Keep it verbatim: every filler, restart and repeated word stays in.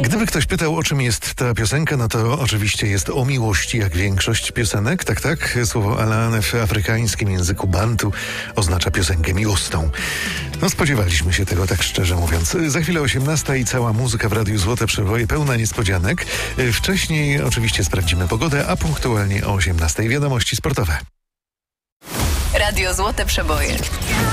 Gdyby ktoś pytał, o czym jest ta piosenka, no to oczywiście jest o miłości, jak większość piosenek. Tak, tak. Słowo Alaane w afrykańskim języku bantu oznacza piosenkę miłosną. No spodziewaliśmy się tego, tak szczerze mówiąc. Za chwilę osiemnasta i cała muzyka w Radiu Złote Przeboje pełna niespodzianek. Wcześniej oczywiście sprawdzimy pogodę, a punktualnie o osiemnastej wiadomości sportowe. Radio Złote Przeboje.